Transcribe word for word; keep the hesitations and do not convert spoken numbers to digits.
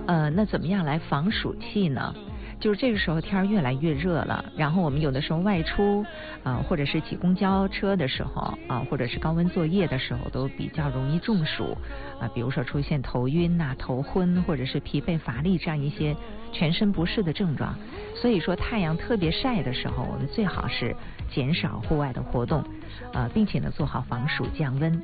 呃，那怎么样来防暑气呢？就是这个时候天儿越来越热了，然后我们有的时候外出啊、呃，或者是挤公交车的时候啊、呃，或者是高温作业的时候，都比较容易中暑啊、呃，比如说出现头晕呐、啊、头昏，或者是疲惫乏力这样一些全身不适的症状。所以说太阳特别晒的时候，我们最好是减少户外的活动，呃，并且呢做好防暑降温。